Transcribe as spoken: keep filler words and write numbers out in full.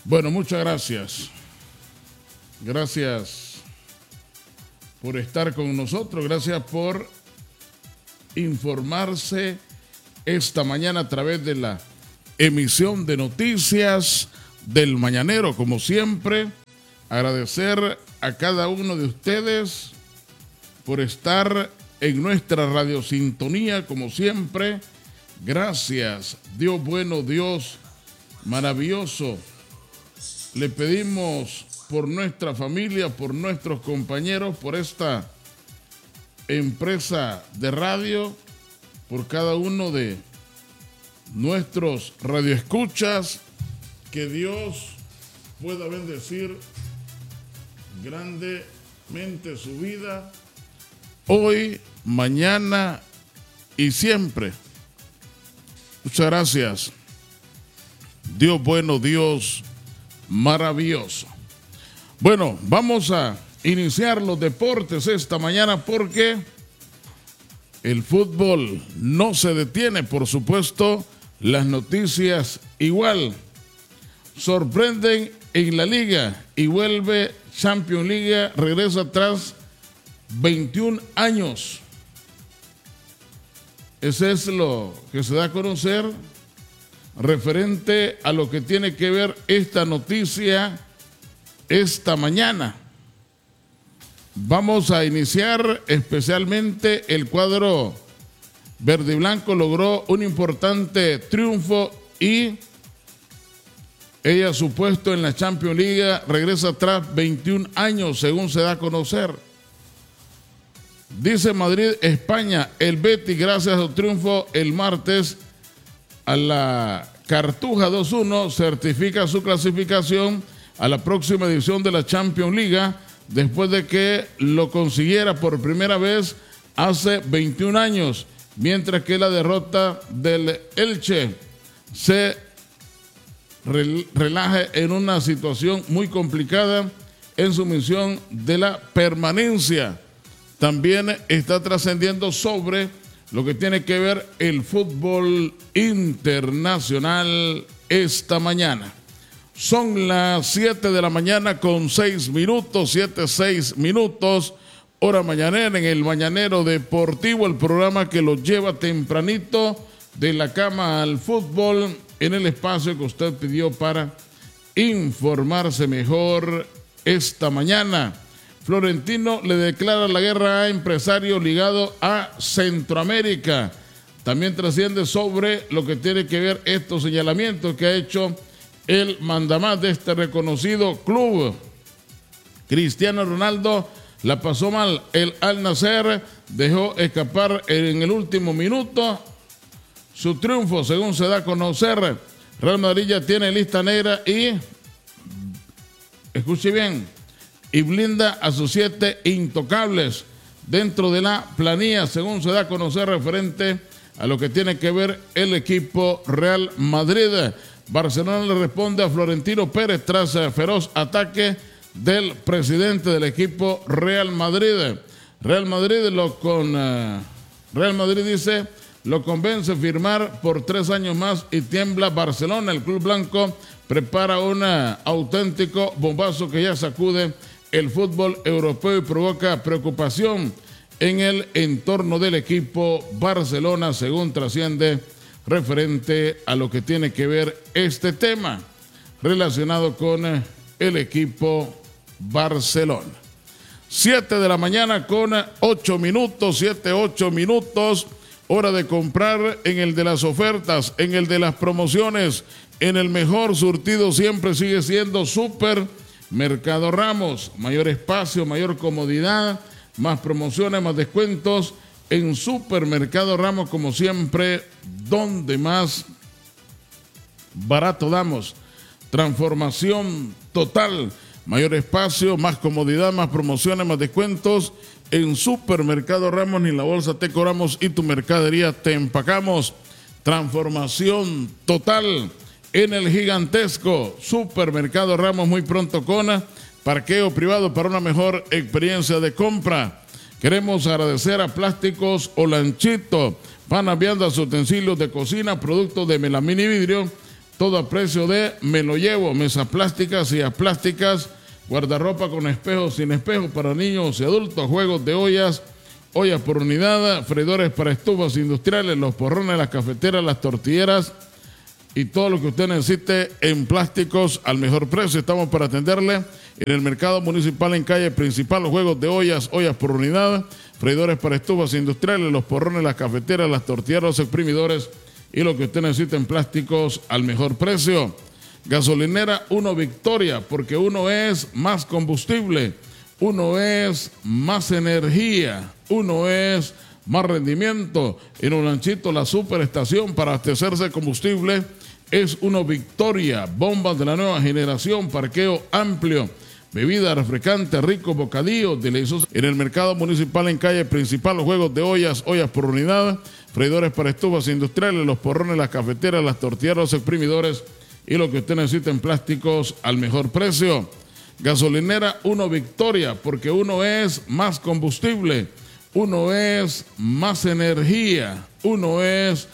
Bueno, muchas gracias. Gracias por estar con nosotros. Gracias por informarse esta mañana a través de la emisión de noticias del Mañanero. Como siempre, agradecer a cada uno de ustedes por estar en nuestra radiosintonía, como siempre. Gracias, Dios bueno, Dios maravilloso. Le pedimos por nuestra familia, por nuestros compañeros, por esta empresa de radio, por cada uno de nuestros radioescuchas, que Dios pueda bendecir grandemente su vida, hoy, mañana y siempre. Muchas gracias. Dios bueno, Dios maravilloso. Bueno, vamos a iniciar los deportes esta mañana porque el fútbol no se detiene, por supuesto, las noticias igual. Sorprenden en la liga y vuelve Champions League, regresa tras veintiún años. Ese es lo que se da a conocer referente a lo que tiene que ver esta noticia esta mañana. Vamos a iniciar especialmente el cuadro verde y blanco logró un importante triunfo y ella su puesto en la Champions League regresa tras veintiún años, según se da a conocer. Dice Madrid, España, el Betis, gracias a su triunfo el martes a la Cartuja dos uno, certifica su clasificación a la próxima edición de la Champions League, después de que lo consiguiera por primera vez hace veintiún años, mientras que la derrota del Elche se relaja en una situación muy complicada en su misión de la permanencia. También está trascendiendo sobre lo que tiene que ver el fútbol internacional esta mañana. Son las siete de la mañana con seis minutos, siete, seis minutos, hora mañanera en el Mañanero Deportivo, el programa que lo lleva tempranito de la cama al fútbol en el espacio que usted pidió para informarse mejor esta mañana. Florentino le declara la guerra a empresario ligado a Centroamérica. También trasciende sobre lo que tiene que ver estos señalamientos que ha hecho el mandamás de este reconocido club. Cristiano Ronaldo la pasó mal. El Al Nassr dejó escapar en el último minuto su triunfo, según se da a conocer. Real Madrid ya tiene lista negra y, escuche bien, y blinda a sus siete intocables dentro de la planilla, según se da a conocer referente a lo que tiene que ver el equipo Real Madrid. Barcelona le responde a Florentino Pérez tras feroz ataque del presidente del equipo Real Madrid. Real Madrid lo con uh, Real Madrid dice lo convence firmar por tres años más y tiembla Barcelona. El club blanco prepara un uh, auténtico bombazo que ya sacude el fútbol europeo y provoca preocupación en el entorno del equipo Barcelona, según trasciende referente a lo que tiene que ver este tema relacionado con el equipo Barcelona. Siete de la mañana con ocho minutos, siete, ocho minutos, hora de comprar en el de las ofertas, en el de las promociones, en el mejor surtido siempre sigue siendo Super Mercado Ramos. Mayor espacio, mayor comodidad, más promociones, más descuentos en Supermercado Ramos, como siempre, donde más barato damos. Transformación total, mayor espacio, más comodidad, más promociones, más descuentos en Supermercado Ramos. Ni la bolsa te cobramos y tu mercadería te empacamos. Transformación total en el gigantesco Supermercado Ramos, muy pronto con parqueo privado para una mejor experiencia de compra. Queremos agradecer a Plásticos Olanchito, Panas, viandas, utensilios de cocina, productos de melamina y vidrio, todo a precio de me lo llevo, mesas plásticas, sillas plásticas, guardarropa con espejos, sin espejos para niños y adultos, juegos de ollas, ollas por unidad, freidores para estufas industriales, los porrones, las cafeteras, las tortilleras y todo lo que usted necesite en plásticos al mejor precio. Estamos para atenderle en el mercado municipal en calle principal, los juegos de ollas, ollas por unidad, freidores para estufas industriales, los porrones, las cafeteras, las tortilleras, los exprimidores y lo que usted necesita en plásticos al mejor precio. Gasolinera Uno Victoria, porque uno es más combustible, uno es más energía, uno es más rendimiento. En Olanchito, la superestación para abastecerse de combustible es Uno Victoria, bombas de la nueva generación, parqueo amplio, bebida refrescante, rico bocadillo, delicioso. En el mercado municipal en calle principal, los juegos de ollas, ollas por unidad, freidores para estufas industriales, los porrones, las cafeteras, las tortilleras, los exprimidores y lo que usted necesita en plásticos al mejor precio. Gasolinera Uno Victoria, porque uno es más combustible, uno es más energía, uno es